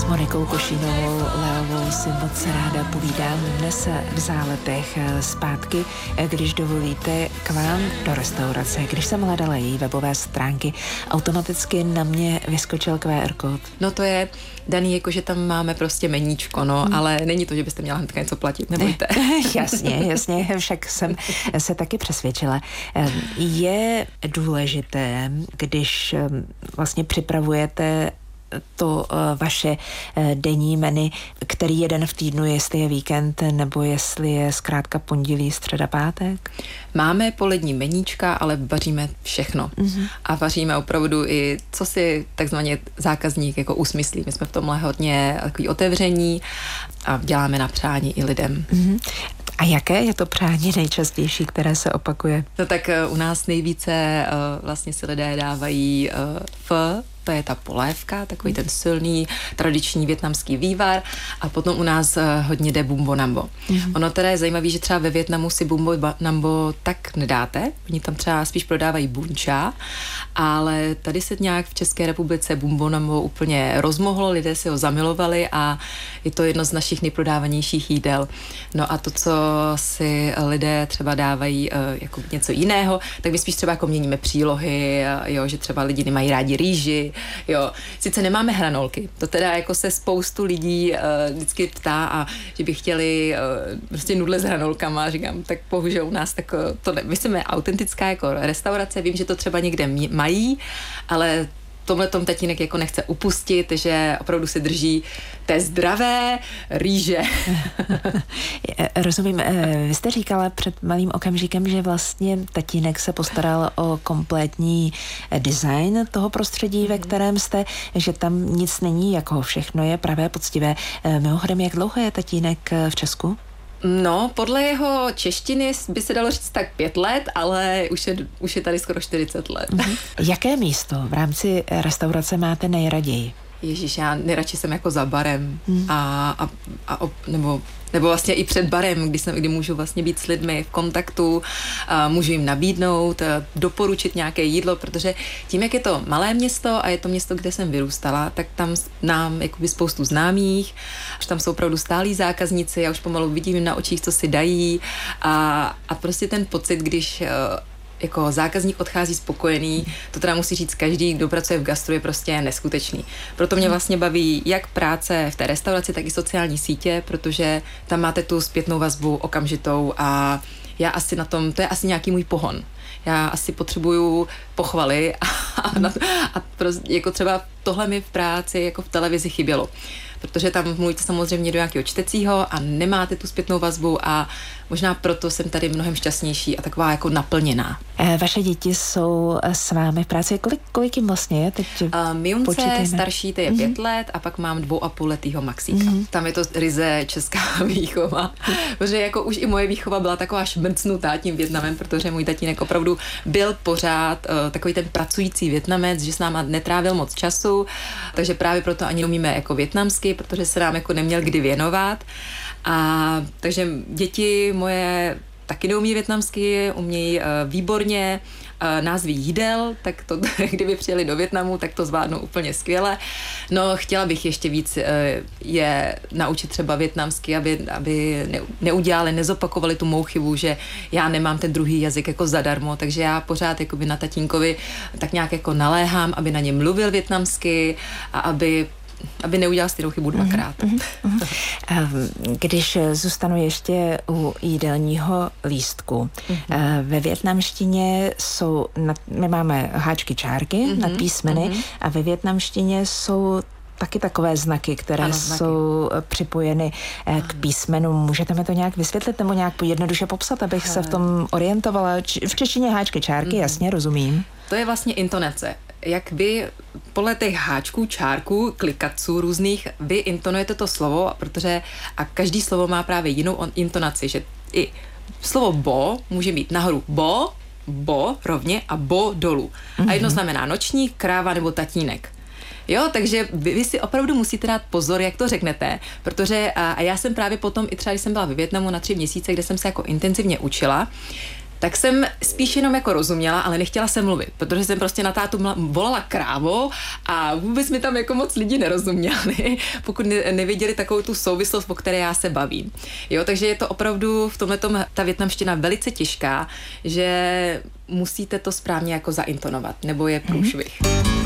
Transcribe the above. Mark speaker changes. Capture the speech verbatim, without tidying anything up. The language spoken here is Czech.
Speaker 1: S Monikou Košínovou Leovou si moc ráda povídám dnes v Záletech zpátky, když dovolíte, k vám do restaurace. Když jsem hledala její webové stránky, automaticky na mě vyskočil Q R kód.
Speaker 2: No to je daný, jako že tam máme prostě meníčko, no, hmm. ale není to, že byste měla hnedka něco platit, nebojte.
Speaker 1: Jasně, jasně, však jsem se taky přesvědčila. Je důležité, když vlastně připravujete to vaše denní menu, který jeden v týdnu, jestli je víkend, nebo jestli je zkrátka pondělí, středa, pátek?
Speaker 2: Máme polední meníčka, ale vaříme všechno. Mm-hmm. A vaříme opravdu i, co si takzvaně zákazník jako usmyslí. My jsme v tomhle hodně takový otevření a děláme na přání i lidem. Mm-hmm.
Speaker 1: A jaké je to přání nejčastější, které se opakuje?
Speaker 2: No tak u nás nejvíce uh, vlastně si lidé dávají uh, f, to je ta polévka, takový ten silný tradiční vietnamský vývar, a potom u nás uh, hodně jde bumbo nambo. Mm-hmm. Ono teda je zajímavé, že třeba ve Vietnamu si bumbo nambo tak nedáte, oni tam třeba spíš prodávají bun cha, ale tady se nějak v České republice bumbo nambo úplně rozmohlo, lidé si ho zamilovali a je to jedno z našich nejprodávanějších jídel. No a to, co si lidé třeba dávají uh, jako něco jiného, tak my spíš třeba jako měníme přílohy, jo, že třeba lidi nemají rádi rýži, jo. Sice nemáme hranolky, to teda jako se spoustu lidí uh, vždycky ptá, a že by chtěli uh, prostě nudle s hranolkama, říkám, tak bohužel u nás tak uh, to ne, my jsme autentická jako restaurace, vím, že to třeba někde mají, ale tomhle tom tatínek jako nechce upustit, že opravdu se drží té zdravé rýže.
Speaker 1: Rozumím. Vy jste říkala před malým okamžikem, že vlastně tatínek se postaral o kompletní design toho prostředí, mm. ve kterém jste, že tam nic není, jako všechno je pravé, poctivé. Mimochodem, jak dlouho je tatínek v Česku?
Speaker 2: No, podle jeho češtiny by se dalo říct tak pět let, ale už je, už je tady skoro čtyřicet let.
Speaker 1: Mm-hmm. Jaké místo v rámci restaurace máte nejraději?
Speaker 2: Ježíš, já nejradši jsem jako za barem hmm. a, a, a op, nebo, nebo vlastně i před barem, kdy, jsem, kdy můžu vlastně být s lidmi v kontaktu, a můžu jim nabídnout, doporučit nějaké jídlo, protože tím, jak je to malé město a je to město, kde jsem vyrůstala, tak tam nám jakoby spoustu známých, až tam jsou opravdu stálí zákazníci, já už pomalu vidím na očích, co si dají, a, a prostě ten pocit, když jako zákazník odchází spokojený, to teda musí říct každý, kdo pracuje v gastru, je prostě neskutečný. Proto mě vlastně baví jak práce v té restauraci, tak i sociální sítě, protože tam máte tu zpětnou vazbu okamžitou a já asi na tom, to je asi nějaký můj pohon. Já asi potřebuju pochvaly a, a, na, a prostě, jako třeba tohle mi v práci jako v televizi chybělo. Protože tam mluvíte samozřejmě do nějakého čtecího a nemáte tu zpětnou vazbu a možná proto jsem tady mnohem šťastnější a taková jako naplněná.
Speaker 1: Vaše děti jsou s vámi v práci. Kolik, kolik jim vlastně je teď?
Speaker 2: Uh, Mijunce počítejme. Starší, to je mm-hmm. pět let a pak mám dvou a půl letýho Maxíka. Mm-hmm. Tam je to ryze česká výchova. Protože jako už i moje výchova byla taková šmrcnutá tím Vietnamem, protože můj tatínek opravdu byl pořád uh, takový ten pracující Vietnamec, že s náma netrávil moc času, takže právě proto ani umíme jako vietnamsky, protože se nám jako neměl kdy věnovat. A takže děti moje taky neumí vietnamsky, umějí uh, výborně uh, názvy jídel, tak to, kdyby přijeli do Vietnamu, tak to zvládnou úplně skvěle. No, chtěla bych ještě víc uh, je naučit třeba vietnamsky, aby, aby ne, neudělali, nezopakovali tu mou chybu, že já nemám ten druhý jazyk jako zadarmo, takže já pořád jakoby na tatínkovi tak nějak jako naléhám, aby na ně mluvil vietnamsky a aby aby neudělal stejnou chybu dvakrát. Mm, mm,
Speaker 1: mm. Když zůstanu ještě u jídelního lístku. Mm. Ve vietnamštině jsou, my máme háčky, čárky mm, nad písmeny mm. a ve vietnamštině jsou taky takové znaky, které ano, znaky. jsou připojeny k písmenu. Můžete mi to nějak vysvětlit nebo nějak jednoduše popsat, abych se v tom orientovala? V češtině háčky, čárky, mm. jasně, rozumím.
Speaker 2: To je vlastně intonace. Jak vy podle těch háčků, čárků, klikaců různých, vy intonujete to slovo, protože a každý slovo má právě jinou intonaci, že i slovo bo může mít nahoru bo, bo rovně a bo dolů. Mm-hmm. A jedno znamená noční, kráva nebo tatínek. Jo, takže vy, vy si opravdu musíte dát pozor, jak to řeknete, protože a, a já jsem právě potom, i třeba když jsem byla ve Vietnamu na tři měsíce, kde jsem se jako intenzivně učila, tak jsem spíš jenom jako rozuměla, ale nechtěla jsem mluvit, protože jsem prostě na tátu volala krávo a vůbec mi tam jako moc lidi nerozuměli, pokud ne, neviděli takovou tu souvislost, o které já se bavím. Jo, takže je to opravdu v tomhletom ta vietnamština velice těžká, že musíte to správně jako zaintonovat, nebo je průšvih. Mm-hmm.